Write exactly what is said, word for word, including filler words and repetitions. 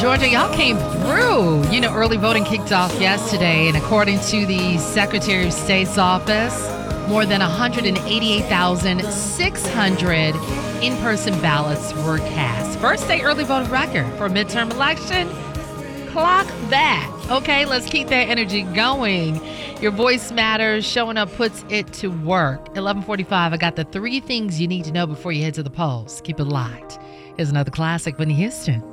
Georgia, y'all came through. You know, early voting kicked off yesterday, and according to the Secretary of State's office, more than one hundred eighty-eight thousand six hundred in-person ballots were cast. First day early voting record for a midterm election. Clock that. Okay, let's keep that energy going. Your voice matters. Showing up puts it to work. eleven forty-five, I got the three things you need to know before you head to the polls. Keep it locked. Here's another classic, Whitney Houston.